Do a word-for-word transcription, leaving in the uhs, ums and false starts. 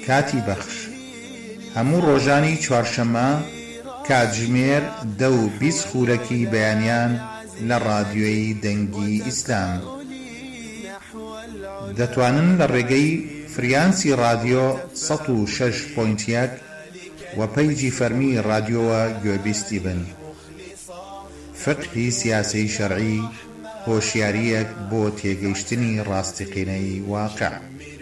کاتی بەخش هەموو ڕۆژانی چوارشەممە کاتژمێر دە و بیست خورەکی بەیانیان لە ڕادیۆی دەنگی ئیسلام. دەتوانن لە ڕێگەی فریانسی رادیۆ سەد و شەش پۆینت یەک و پەیجی فەرمی رادیۆوە گوێبیستی بن. فقهی سیاسی شەرعی هۆشیاریەک بۆ تێگەیشتنی ڕاستیقینەی واقع.